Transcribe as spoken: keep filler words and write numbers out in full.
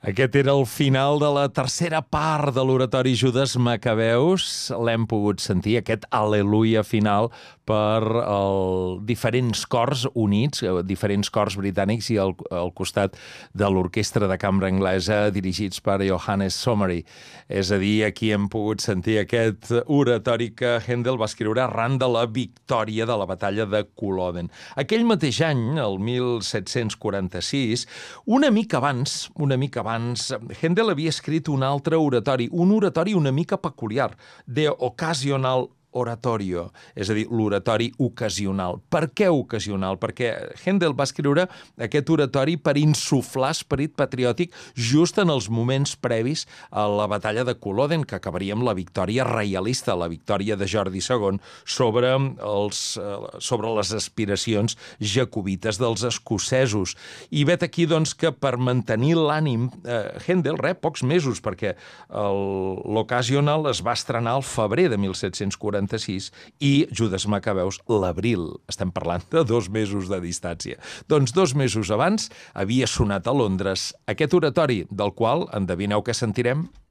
Aquest era el final de la tercera part de l'oratori Judes Macabeus. L'hem pogut sentir, aquest al·leluia final, per el, diferents cors units, diferents cors britànics i al, al costat de l'orquestra de cambra anglesa dirigits per Johannes Sommery. És a dir, aquí hem pogut sentir aquest oratori que Händel va escriure arran de la victòria de la batalla de Culloden. Aquell mateix any, el mil set-cents quaranta-sis, una mica abans, una mica abans, Händel havia escrit un altre oratori, un oratori una mica peculiar, de Occasional Oratorio, és a dir, l'oratori ocasional. Per què ocasional? Perquè Händel va escriure aquest oratori per insuflar esperit patriòtic just en els moments previs a la batalla de Culloden, que acabaria amb la victòria reialista, la victòria de Jordi segon sobre, els, sobre les aspiracions jacobites dels escocesos. I vet aquí, doncs, que per mantenir l'ànim, eh, Händel, res, pocs mesos, perquè l'Occasional es va estrenar al febrer de mil set-cents quaranta i Judes Macabeus l'abril. Estem parlant de dos mesos de distància. Doncs dos mesos abans havia sonat a Londres aquest oratori, del qual endevineu què sentirem?